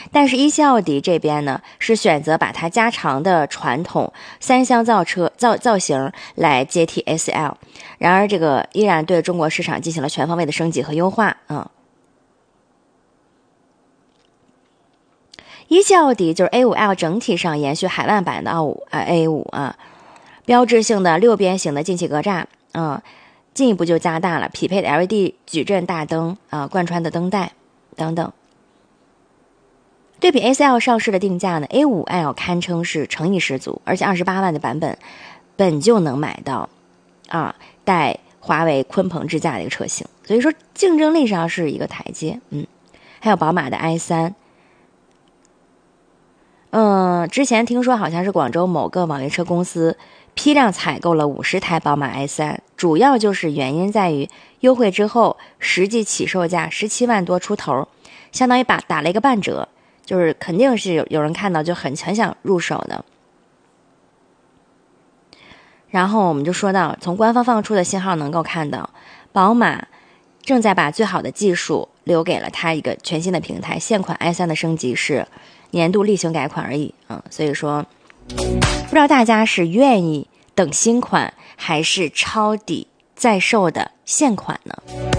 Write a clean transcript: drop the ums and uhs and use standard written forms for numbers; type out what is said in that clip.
但是一汽奥迪这边呢，是选择把它加长的传统3厢造型来接替 A4L， 然而这个依然对中国市场进行了全方位的升级和优化一汽奥迪就是 A5L 整体上延续海外版的A5标志性的6边形的进气格栅进一步就加大了匹配的 LED 矩阵大灯贯穿的灯带等等。对比 A4L 上市的定价呢 ，A5L 堪称是诚意十足，而且28万的版本本就能买到带华为鲲鹏支架的一个车型，所以说竞争力上是一个台阶。还有宝马的 i3。之前听说好像是广州某个网约车公司批量采购了50台宝马 i3， 主要就是原因在于优惠之后实际起售价17万多出头，相当于打了一个半折，就是肯定是有人看到就很想入手的。然后我们就说到，从官方放出的信号能够看到，宝马正在把最好的技术留给了它一个全新的平台，现款 i3 的升级是年度例行改款而已所以说不知道大家是愿意等新款还是抄底在售的现款呢？